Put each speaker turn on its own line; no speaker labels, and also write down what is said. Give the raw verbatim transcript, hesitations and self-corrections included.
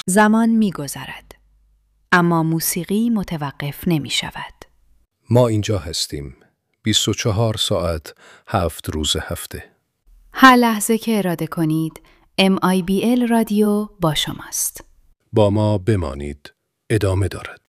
زمان می گذرد، اما موسیقی متوقف نمی شود.
ما اینجا هستیم. بیست و چهار ساعت هفت روز هفته.
هر لحظه که اراده کنید ام آی بی ال رادیو با شماست.
با ما بمانید. ادامه دارد.